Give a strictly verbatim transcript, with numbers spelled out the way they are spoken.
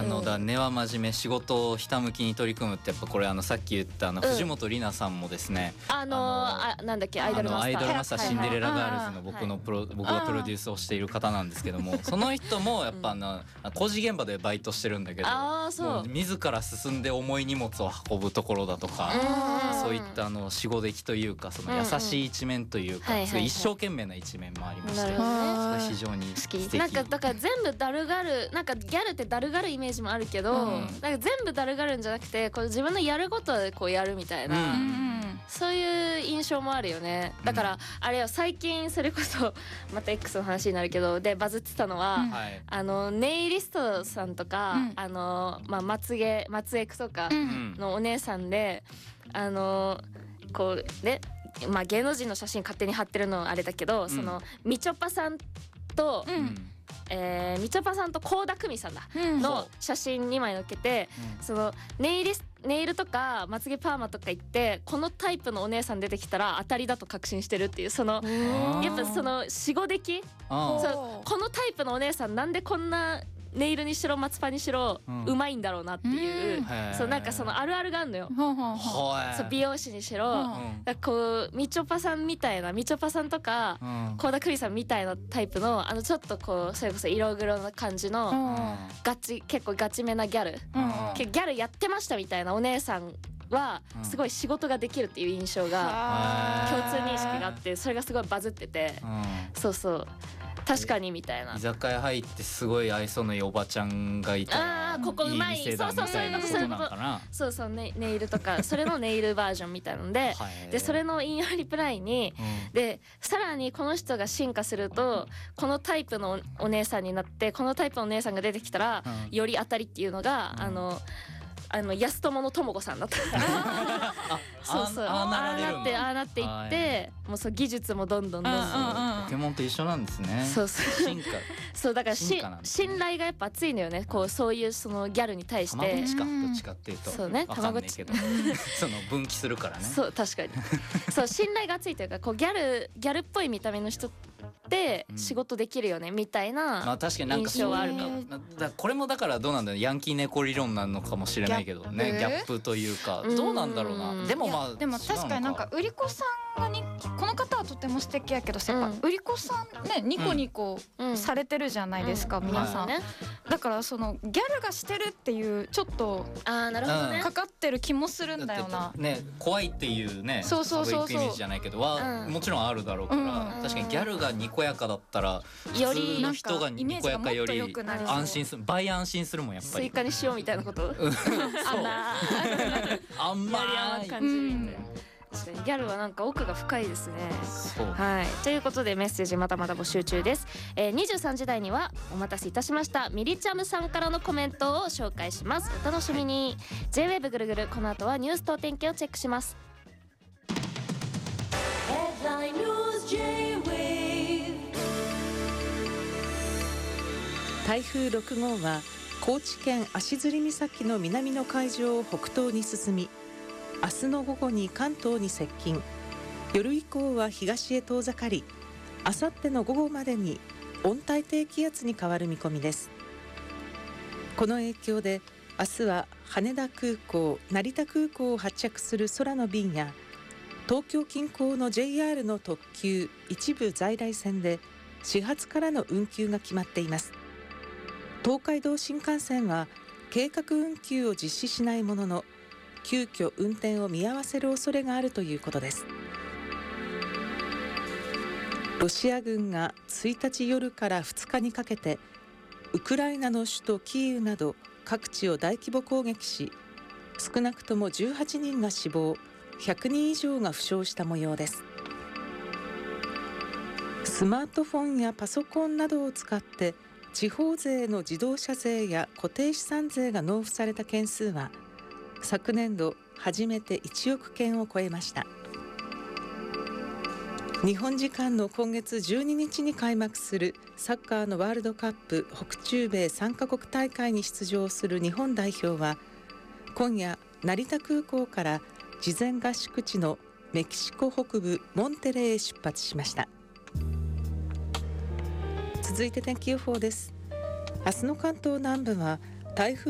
あのだ根は真面目、仕事をひたむきに取り組むってやっぱこれあのさっき言ったあの藤本里奈さんもですね、 うん、あのあなんだっけアイドルマスター、 アイドルマスターシンデレラガールズの僕のプロ、はい、僕がプロデュースをしている方なんですけども、その人もやっぱあの工事現場でバイトしてるんだけど、 あそうもう自ら進んで重い荷物を運ぶところだとか、そういったあのしごできというかその優しい一面というか、すごい一生懸命な一面もありまして、それ非常に素敵。 なんかだから全部だるがる、なんかギャルってだるがるイメージもあるけど、うん、なんか全部だるがるんじゃなくてこう自分のやることでこうやるみたいな、うん、そういう印象もあるよね。だから、うん、あれよ最近それこそまた X の話になるけどでバズってたのは、うん、あのネイリストさんとか、うん、あのまあまつげまつエクとかのお姉さんで、うん、あのこうね、まあ、芸能人の写真勝手に貼ってるのはあれだけど、うん、そのみちょぱさんと、うんえー、みちょぱさんと倖田來未さんだ、うん、の写真にまい載っけて、うん、そのネイリスネイルとかまつげパーマとか言ってこのタイプのお姉さん出てきたら当たりだと確信してるっていう、そのやっぱそのしごでき、そうこのタイプのお姉さんなんでこんなネイルにしろ松パンにしろうまいんだろうなっていう、うん、そうなんかそのあるあるがあるのよ、うん、そう美容師にしろ、うん、だこうみちょぱさんみたいなみちょぱさんとか倖田來未さんみたいなタイプのあのちょっとこうそれこそ色黒な感じの、うん、ガチ結構ガチめなギャル、うん、ギャルやってましたみたいなお姉さんはすごい仕事ができるっていう印象が共通認識があって、それがすごいバズってて、うん、そうそう確かにみたいな。 居酒屋入ってすごい愛想のいいおばちゃんがいたら、 あーここうまい、 いい店だみたいなことなのかな。 そうそうネイルとかそれのネイルバージョンみたいなのででそれの引用リプライに、うん、でさらにこの人が進化するとこのタイプのお姉さんになってこのタイプのお姉さんが出てきたら、うん、より当たりっていうのが、うん、あのあの安友のとも子さんだったそうそうああなってああなっていってもうそう技術もどんどんどんどんポケモンと一緒なんですね。 そうそう進化そうだからし信頼がやっぱ厚いのよね。こうそういうそのギャルに対してたまごっちかどっちかっていうとそうねわかんないけどその分岐するからね。 そう確かにそう信頼が厚いというかこうギャルギャルっぽい見た目の人って仕事できるよね、うん、みたいな印象はあるかも。 だこれもだからどうなんだろうヤンキー猫理論なのかもしれないけどね、ギャップというかどうなんだろうな。でもまあでも確かになんか売り子さんがにこの方はとても素敵やけどやっぱ売り子さんねニコニコされてるじゃないですか、うん、皆さん、はい、だからそのギャルがしてるっていうちょっとあなるほどねかかってる気もするんだよな。 ね怖いっていうねそうそうそうそうイメージじゃないけどは、うん、もちろんあるだろうから、うん、確かにギャルがにこやかだったら普通の人がにこやかより安心する倍安心するもんやっぱり。 スイカにしようみたいなことあんなあんまり感じみたいな、うん確かにギャルはなんか奥が深いですね。はいということでメッセージまたまた募集中です、えー、にじゅうさんじ台にはお待たせいたしましたミリチャムさんからのコメントを紹介します。お楽しみに。 J-ウェーブ ぐるぐるこの後はニュースとお天気をチェックします。 台風ろく号は高知県足摺岬の南の海上を北東に進み明日の午後に関東に接近、夜以降は東へ遠ざかりあさっての午後までに温帯低気圧に変わる見込みです。この影響で明日は羽田空港、成田空港を発着する空の便や東京近郊の ジェイアール の特急一部在来線で始発からの運休が決まっています。東海道新幹線は計画運休を実施しないものの急遽運転を見合わせる恐れがあるということです。ロシア軍がついたち夜からふつかにかけてウクライナの首都キーウなど各地を大規模攻撃し少なくともじゅうはちにんが死亡ひゃくにん以上が負傷した模様です。スマートフォンやパソコンなどを使って地方税の自動車税や固定資産税が納付された件数は昨年度初めていちおくけんを超えました。日本時間の今月じゅうににちに開幕するサッカーのワールドカップ北中米さんカ国大会に出場する日本代表は今夜成田空港から事前合宿地のメキシコ北部モンテレーへ出発しました。続いて天気予報です。明日の関東南部は台風